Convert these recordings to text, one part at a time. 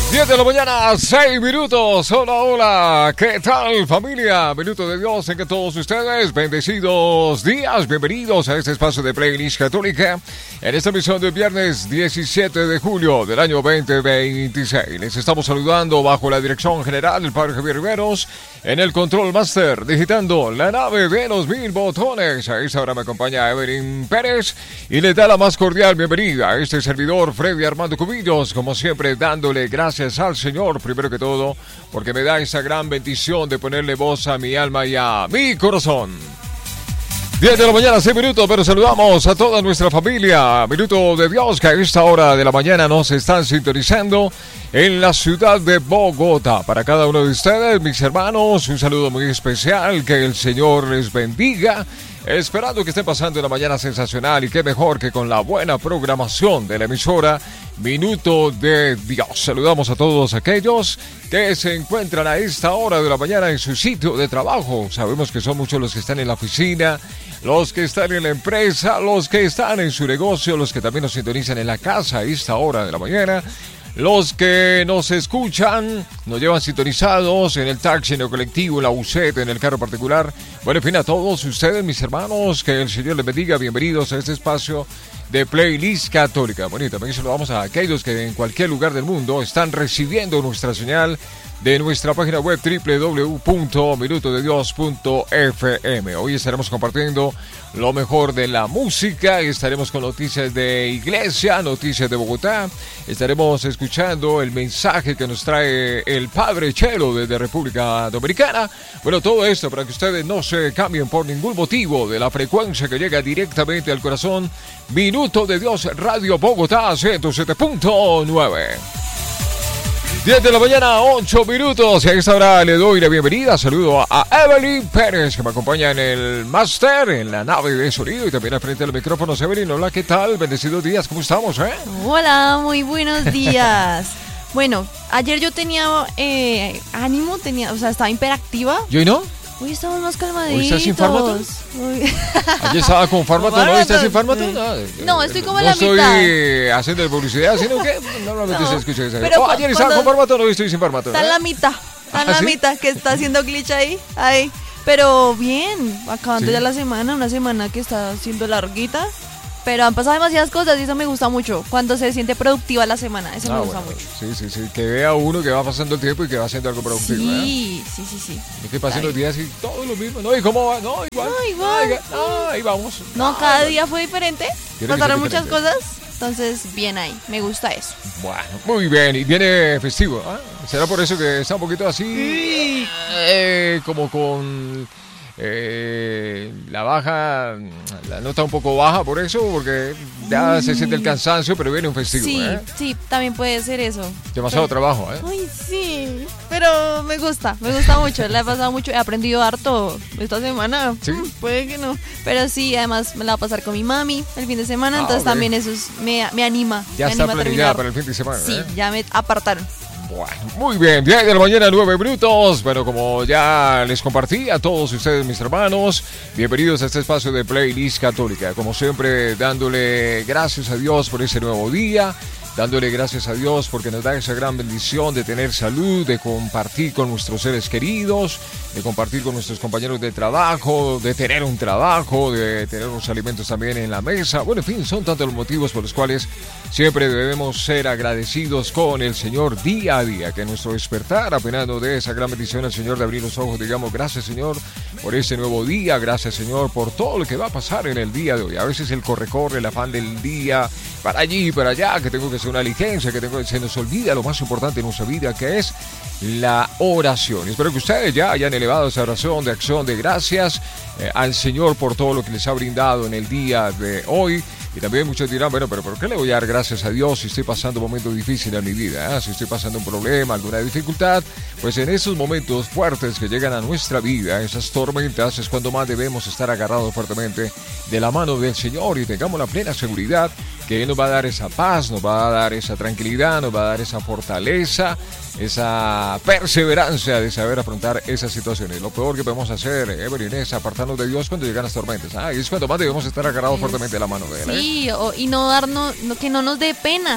10 de la mañana, 6 minutos. Hola, hola. ¿Qué tal, familia? Minuto de Dios en que todos ustedes, bendecidos días, bienvenidos a este espacio de Playlist Católica. En esta emisión del viernes 17 de julio del año 2026. Les estamos saludando bajo la dirección general del Padre Javier Riveros. En el Control Master, digitando la nave de los 1000 botones. A esta hora me acompaña Evelyn Pérez y le da la más cordial bienvenida a este servidor Freddy Armando Cubillos, como siempre dándole gracias al Señor, primero que todo, porque me da esa gran bendición de ponerle voz a mi alma y a mi corazón. 10 de la mañana, 6 minutos, pero saludamos a toda nuestra familia. Minuto de Dios, que a esta hora de la mañana nos están sintonizando en la ciudad de Bogotá. Para cada uno de ustedes, mis hermanos, un saludo muy especial, que el Señor les bendiga. Esperando que estén pasando una mañana sensacional y qué mejor que con la buena programación de la emisora Minuto de Dios. Saludamos a todos aquellos que se encuentran a esta hora de la mañana en su sitio de trabajo. Sabemos que son muchos los que están en la oficina, los que están en la empresa, los que están en su negocio, los que también nos sintonizan en la casa a esta hora de la mañana. Los que nos escuchan, nos llevan sintonizados en el taxi, en el colectivo, en la buseta, en el carro particular. Bueno, en fin, a todos ustedes, mis hermanos, que el Señor les bendiga. Bienvenidos a este espacio de Playlist Católica. Bueno, y también saludamos a aquellos que en cualquier lugar del mundo están recibiendo nuestra señal de nuestra página web www.minutodedios.fm. Hoy estaremos compartiendo lo mejor de la música, estaremos con noticias de iglesia, noticias de Bogotá, estaremos escuchando el mensaje que nos trae el Padre Chelo desde República Dominicana. Bueno, todo esto para que ustedes no se cambien por ningún motivo de la frecuencia que llega directamente al corazón. Minuto de Dios Radio Bogotá 107.9. 10 de la mañana, 8 minutos. Y a esta hora le doy la bienvenida. Saludo a Evelyn Pérez, que me acompaña en el máster, en la nave de sonido y también al frente del micrófono. Evelyn, hola, ¿qué tal? Bendecidos días, ¿cómo estamos? Hola, muy buenos días. Bueno, ayer yo tenía ánimo, estaba hiperactiva. ¿Y hoy no? Hoy estamos más calmaditos. ¿Hoy estás sin fármaco? Ayer estaba con fármaco, ¿no? ¿Estás sin fármaco? No, estoy como a la mitad. No estoy haciendo publicidad, sino que normalmente se escucha eso. Ayer estaba con fármaco, no estoy sin fármaco. Está en la mitad, mitad, que está haciendo glitch ahí. Pero bien, acabando ya la semana, una semana que está siendo larguita. Pero han pasado demasiadas cosas y eso me gusta mucho. Cuando se siente productiva la semana, eso me gusta mucho. Sí. Que vea uno que va pasando el tiempo y que va haciendo algo productivo. Sí. Es que pasen los días y todo lo mismo. ¿No? ¿Y cómo va? No, igual. Ahí vamos. No, cada día fue diferente. Pasaron muchas cosas. Entonces, bien ahí. Me gusta eso. Bueno, muy bien. Y viene festivo. ¿Será por eso que está un poquito así? Como con... la nota un poco baja por eso, porque ya se siente el cansancio, pero viene un festivo. Sí, también puede ser eso. Demasiado trabajo, Ay, sí, pero me gusta mucho, la he pasado mucho, he aprendido harto esta semana. ¿Sí? Puede que no, pero sí, además me la voy a pasar con mi mami el fin de semana, entonces también eso me anima. Ya me está anima planeada para el fin de semana. Sí, ya me apartaron. Bueno, muy bien, 10 de la mañana, 9 minutos. Bueno, como ya les compartí a todos ustedes, mis hermanos, bienvenidos a este espacio de Playlist Católica. Como siempre, dándole gracias a Dios por este nuevo día, dándole gracias a Dios porque nos da esa gran bendición de tener salud, de compartir con nuestros seres queridos, de compartir con nuestros compañeros de trabajo, de tener un trabajo, de tener los alimentos también en la mesa. Bueno, en fin, son tantos los motivos por los cuales siempre debemos ser agradecidos con el Señor día a día, que nuestro despertar, apenas nos dé esa gran bendición al Señor de abrir los ojos, digamos, gracias Señor por este nuevo día, gracias Señor por todo lo que va a pasar en el día de hoy. A veces el corre-corre, el afán del día, para allí y para allá, que tengo que hacer una diligencia, se nos olvida lo más importante en nuestra vida, que es la oración. Espero que ustedes ya hayan elevado esa oración de acción de gracias al Señor por todo lo que les ha brindado en el día de hoy. Y también muchos dirán, bueno, pero ¿por qué le voy a dar gracias a Dios si estoy pasando un momento difícil en mi vida? Si estoy pasando un problema, alguna dificultad, pues en esos momentos fuertes que llegan a nuestra vida, esas tormentas, es cuando más debemos estar agarrados fuertemente de la mano del Señor y tengamos la plena seguridad que Él nos va a dar esa paz, nos va a dar esa tranquilidad, nos va a dar esa fortaleza, esa perseverancia de saber afrontar esas situaciones. Lo peor que podemos hacer, Evelyn, es apartarnos de Dios cuando llegan las tormentas. Y es cuando más debemos estar agarrados fuertemente de la mano de Él. Sí, y no darnos, que no nos dé pena.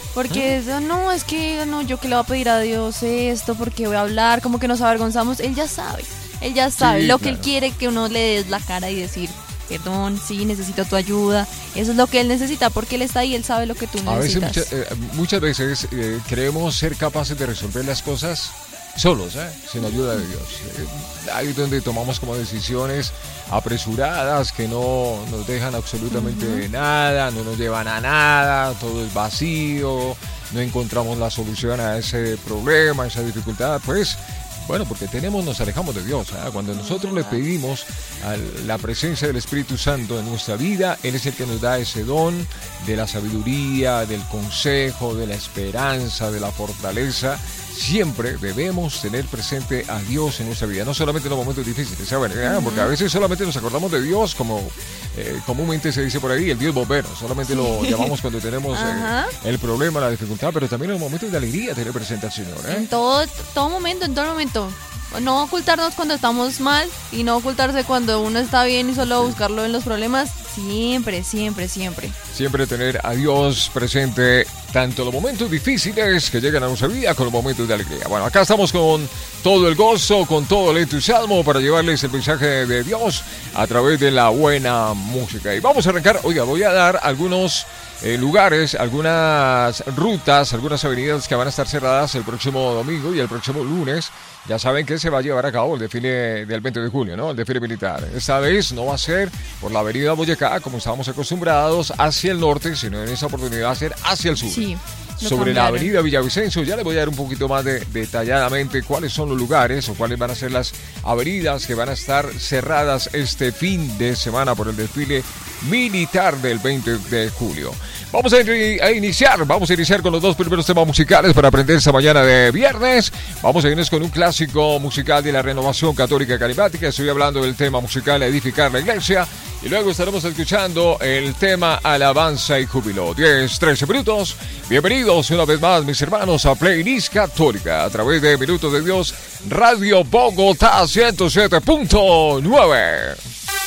Porque eso, no, es que no, yo que le voy a pedir a Dios esto, porque voy a hablar, como que nos avergonzamos. Él ya sabe Sí, lo que claro. Él quiere que uno le des la cara y decir, perdón, sí, necesito tu ayuda. Eso es lo que Él necesita, porque Él está ahí, Él sabe lo que tú A veces, necesitas. muchas veces creemos ser capaces de resolver las cosas solos, sin ayuda de Dios. Ahí es donde tomamos como decisiones apresuradas que no nos dejan absolutamente nada, no nos llevan a nada, todo es vacío, no encontramos la solución a ese problema, a esa dificultad, pues. Bueno, porque nos alejamos de Dios. Cuando nosotros le pedimos a la presencia del Espíritu Santo en nuestra vida, Él es el que nos da ese don de la sabiduría, del consejo, de la esperanza, de la fortaleza. Siempre debemos tener presente a Dios en nuestra vida, no solamente en los momentos difíciles, ¿saben? Porque a veces solamente nos acordamos de Dios, como comúnmente se dice por ahí, el Dios bombero. Solamente lo llamamos cuando tenemos el problema, la dificultad, pero también en los momentos de alegría tener presente al Señor. En todo momento, en todo momento. No ocultarnos cuando estamos mal y no ocultarse cuando uno está bien y solo buscarlo en los problemas. Siempre, siempre, siempre. Siempre tener a Dios presente tanto en los momentos difíciles que llegan a nuestra vida como en los momentos de alegría. Bueno, acá estamos con todo el gozo, con todo el entusiasmo para llevarles el mensaje de Dios a través de la buena música. Y vamos a arrancar, voy a dar algunos lugares, algunas rutas, algunas avenidas que van a estar cerradas el próximo domingo y el próximo lunes. Ya saben que se va a llevar a cabo el desfile del 20 de julio, ¿no? El desfile militar. Esta vez no va a ser por la avenida Boyacá, como estábamos acostumbrados, hacia el norte, sino en esa oportunidad va a ser hacia el sur. Sí. Sobre la avenida Villavicencio, ya les voy a dar un poquito más detalladamente cuáles son los lugares o cuáles van a ser las avenidas que van a estar cerradas este fin de semana por el desfile militar del 20 de julio. Vamos a iniciar con los dos primeros temas musicales para aprender esta mañana de viernes. Vamos a irnos con un clásico musical de la Renovación Católica Carismática. Estoy hablando del tema musical Edificar la Iglesia. Y luego estaremos escuchando el tema Alabanza y Júbilo. 10-13 minutos. Bienvenidos una vez más, mis hermanos, a Playlist Católica a través de Minutos de Dios, Radio Bogotá 107.9.